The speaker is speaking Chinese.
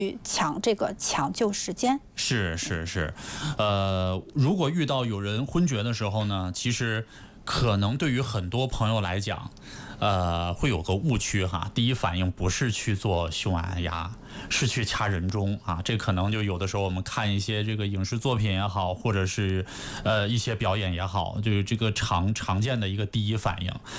抢救时间。 是，如果遇到有人昏厥的时候呢，其实可能对于很多朋友来讲，会有个误区哈。第一反应不是去做胸按压，是去掐人中啊。这可能就有的时候我们看一些这个影视作品也好，或者是一些表演也好，就是这个常见的一个第一反应。